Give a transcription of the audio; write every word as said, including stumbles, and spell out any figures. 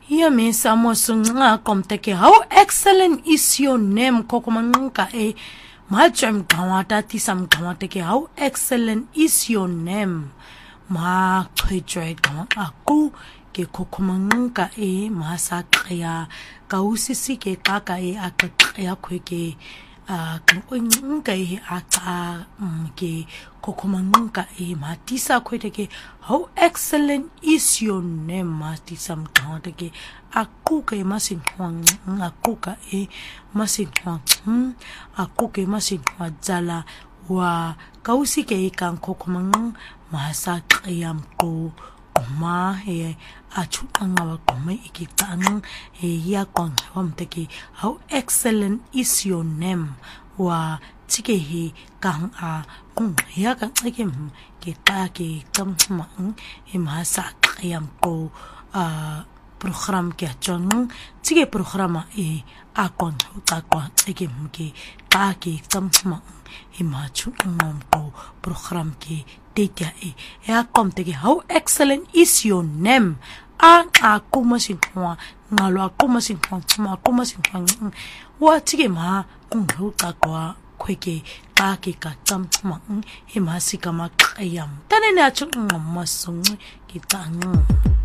Here me samo sunga komteke. How excellent is your name kokomanka e majam gawata tisam gawateke. How excellent is your name. Ma kwejoy gawaku ke kokomanka e masa kaya kausisi ke kaka e akaya kweke kan oinga e aka ke kokomanka e matisa kweteke. How excellent is your name matisa mtawateke. Akuka e masin huang akuka e masin huang akuka e masin huang zala wa kausi ke ikan kokomang masa kayam ko ma he achu anga kome ikitang he ya kon homteke. How excellent is your name wa tike he kang a kung ya kang tike ke ta ke kam mang he masa kayam ko a program ke chong tike programa e akon ta ko tike ke ta ke kam mang he machu ngom ko program ke Teka e ya kom teke. How excellent is your name. Ang ako masin hua ngalo ako masin hua ma ako masin hua wa tige ma kung ho ta kwa kweke ka ke ka tam ma he ma sika ma kayam tane na chu ngom masung kita ng